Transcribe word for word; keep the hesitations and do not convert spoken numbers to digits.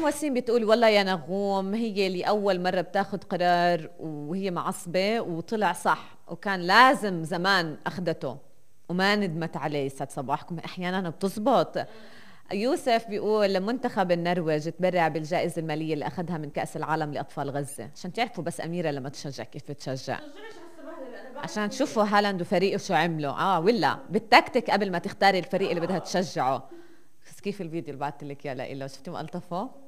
ام وسيم بتقول والله يا نغوم هي اللي اول مره بتاخد قرار وهي معصبه وطلع صح، وكان لازم زمان اخدته وما ندمت عليه. يسعد صباحكم، احيانا بتزبط. يوسف بيقول منتخب النرويج تبرع بالجائزة المالية اللي أخذها من كأس العالم لأطفال غزة، عشان تعرفوا بس أميرة لما تشجع كيف بتشجع، عشان تشوفوا هالاند وفريقه شو عملوا. آه ولا بالتكتيك قبل ما تختاري الفريق اللي بدها تشجعه. بس كيف الفيديو اللي بعت لك يا لإله، شفتي مقلطفه؟